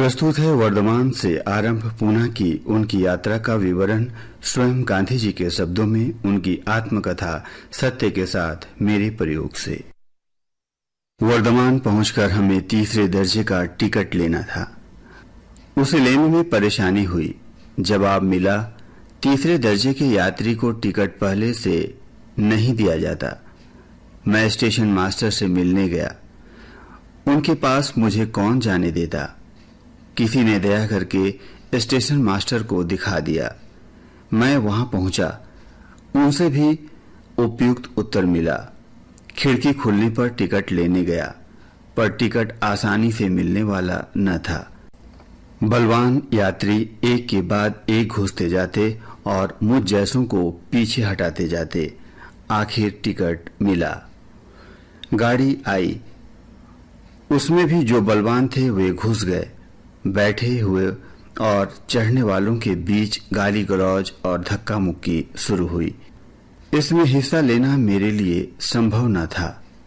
प्रस्तुत है वर्धमान से आरंभ पूना की उनकी यात्रा का विवरण स्वयं गांधी जी के शब्दों में उनकी आत्मकथा सत्य के साथ मेरे प्रयोग से। वर्धमान पहुंचकर हमें तीसरे दर्जे का टिकट लेना था। उसे लेने में परेशानी हुई। जवाब मिला, तीसरे दर्जे के यात्री को टिकट पहले से नहीं दिया जाता। मैं स्टेशन मास्टर से मिलने गया। उनके पास मुझे कौन जाने देता। किसी ने दया करके स्टेशन मास्टर को दिखा दिया। मैं वहां पहुंचा। उनसे भी उपयुक्त उत्तर मिला। खिड़की खुलने पर टिकट लेने गया, पर टिकट आसानी से मिलने वाला न था। बलवान यात्री एक के बाद एक घुसते जाते और मुझ जैसों को पीछे हटाते जाते। आखिर टिकट मिला। गाड़ी आई। उसमें भी जो बलवान थे वे घुस गए। बैठे हुए और चढ़ने वालों के बीच गाली गलौज और धक्का मुक्की शुरू हुई। इसमें हिस्सा लेना मेरे लिए संभव न था।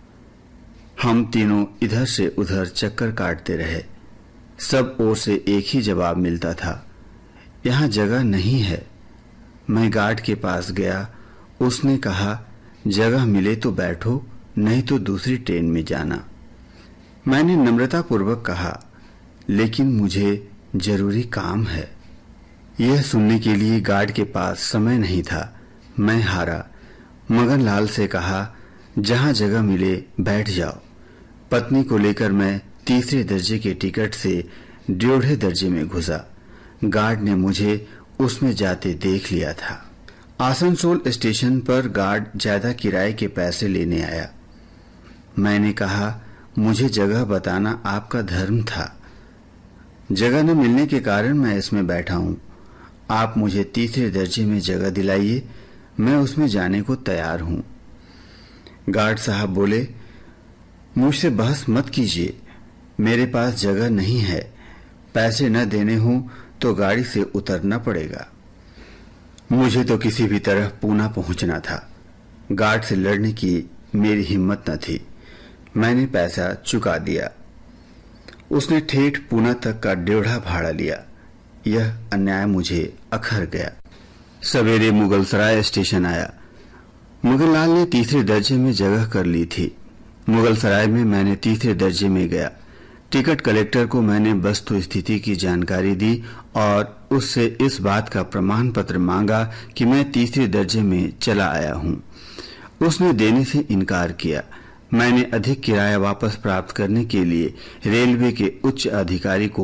हम तीनों इधर से उधर चक्कर काटते रहे। सब ओर से एक ही जवाब मिलता था, यहाँ जगह नहीं है। मैं गार्ड के पास गया। उसने कहा, जगह मिले तो बैठो, नहीं तो दूसरी ट्रेन में जाना। मैंने नम्रतापूर्वक कहा, लेकिन मुझे जरूरी काम है। यह सुनने के लिए गार्ड के पास समय नहीं था। मैं हारा। मगनलाल से कहा, जहां जगह मिले बैठ जाओ। पत्नी को लेकर मैं तीसरे दर्जे के टिकट से 1.5 दर्जे में घुसा। गार्ड ने मुझे उसमें जाते देख लिया था। आसनसोल स्टेशन पर गार्ड ज्यादा किराए के पैसे लेने आया। मैंने कहा, मुझे जगह बताना आपका धर्म था। जगह न मिलने के कारण मैं इसमें बैठा हूं। आप मुझे तीसरे दर्जे में जगह दिलाइए, मैं उसमें जाने को तैयार हूं। गार्ड साहब बोले, मुझसे बहस मत कीजिए, मेरे पास जगह नहीं है। पैसे न देने हों तो गाड़ी से उतरना पड़ेगा। मुझे तो किसी भी तरह पूना पहुंचना था। गार्ड से लड़ने की मेरी हिम्मत न थी। मैंने पैसा चुका दिया। उसने ठेठ पूना तक का 1.5 भाड़ा लिया। यह अन्याय मुझे अखर गया। सवेरे मुगलसराय स्टेशन आया। मुगललाल ने तीसरे दर्जे में जगह कर ली थी। मुगलसराय में मैंने तीसरे दर्जे में गया। टिकट कलेक्टर को मैंने वस्तु स्थिति की जानकारी दी और उससे इस बात का प्रमाण पत्र मांगा कि मैं तीसरे दर्जे में चला आया हूं। उसने देने से इनकार किया। मैंने अधिक किराया वापस प्राप्त करने के लिए रेलवे के उच्च अधिकारी को